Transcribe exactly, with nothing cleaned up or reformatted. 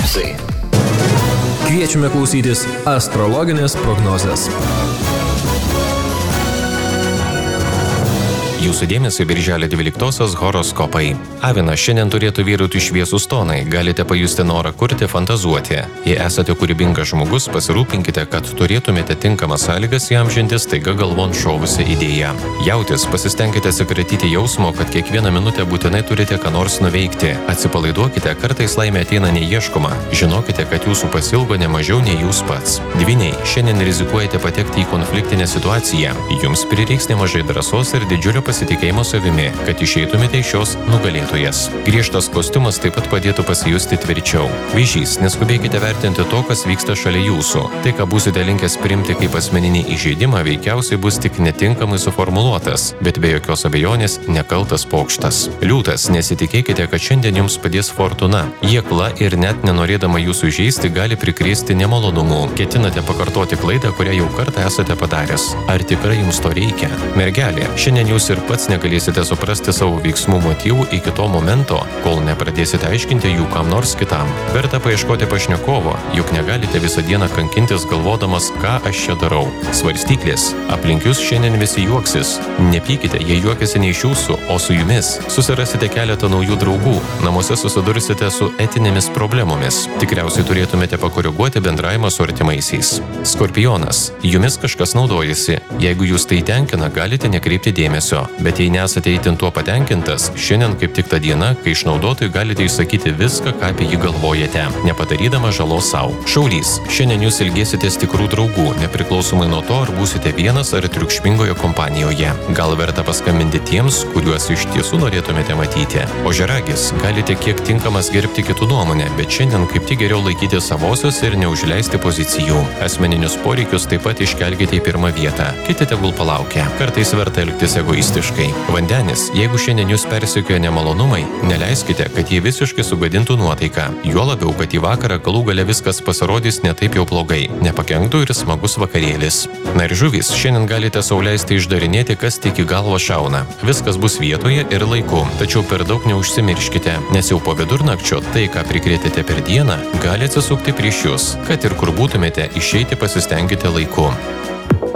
prognoziai. Kviečiame klausytis astrologinės prognozės. Jūsų dėmesio birželio dvyliktosios horoskopai. Avina, šiandien turėtų vyrauti šviesūs tonai, galite pajusti norą kurti, fantazuoti. Jei esate kūrybingas žmogus, pasirūpinkite, kad turėtumėte tinkamas sąlygas įamžinti staiga galvon šovusią idėją. Jautis, pasistengkite atsikratyti jausmo, kad kiekvieną minutę būtinai turite ką nors nuveikti. Atsipalaiduokite, kartais laimė ateina neieškoma. Žinokite, kad jūsų pasilgo ne mažiau nei jūs pats. Dvyniai, šiandien rizikuojate patekti į konfliktinę situaciją. Jums prireiks nemažai drąsos ir didžiulio pasitikėjimo savimi, kad išeitumėte iš šios nugalėtojas. Griežtas kostiumas taip pat padėtų pasijusti tvirčiau. Vėžys, neskubėkite vertinti to, kas vyksta šalia jūsų. Tai, ką būsite linkęs priimti kaip asmeninį įžeidimą, veikiausiai bus tik netinkamai suformuluotas, bet be jokios abejonės nekaltas pokštas. Liūtas, nesitikėkite, kad šiandien jums padės fortuna. Jie akla ir net nenorėdama jūsų įžeisti gali prikrėsti nemalonumų. Ketinate pakartoti klaidą, kurią jau kartą esate padaręs. Ar tikrai jums to reikia? Mergelė, šiandien jūs ir pats negalėsite suprasti savo veiksmų motyvų iki to momento, kol nepradėsite aiškinti jų kam nors kitam. Verta paieškoti pašnekovo, juk negalite visą dieną kankintis galvodamas, ką aš čia darau. Svarstyklės, aplink jūs šiandien visi juoksis. Nepykite, jei juokiasi ne iš jūsų, o su jumis. Susirasite keletą naujų draugų, namuose susidursite su etinėmis problemomis. Tikriausiai turėtumėte pakoreguoti bendravimą su artimaisiais. Skorpionas, jumis kažkas naudojasi. Jeigu jūs tai tenkina, galite nekreipti dėmesio. Bet jei nesate itin tuo patenkintas, šiandien kaip tik ta diena, kai išnaudotojui galite išsakyti viską, ką apie jį galvojate, nepadarydama žalos savo. Šaulys, šiandien jūs ilgėsitės tikrų draugų, nepriklausomai nuo to, ar būsite vienas ar triukšmingoje kompanijoje. Gal verta paskambinti tiems, kuriuos iš tiesų norėtumėte matyti. Ožiaragis, galite kiek tinkamas gerbti kitų nuomonę, bet šiandien kaip tik geriau laikyti savosios ir neužleisti pozicijų. Asmeninius poreikius taip pat iškelkite į pirmą vietą. Kiti tegul palaukia. Kartais verta elgtis egoistiškai. Vandenis, jeigu šiandien jūs persekioja nemalonumai, neleiskite, kad jie visiškai sugadintų nuotaiką. Juo labiau, kad į vakarą galų gale viskas pasirodys ne taip jau blogai. Nepakenktų ir smagus vakarėlis. Na ir žuvys, šiandien galite sau leisti išdarinėti, kas tik į galvą šauna. Viskas bus vietoje ir laiku, tačiau per daug neužsimirškite, nes jau po vidurnakčio tai, ką prikrėtėte per dieną, gali atsisukti prieš jūs. Kad ir kur būtumėte, išeiti pasistengkite laiku.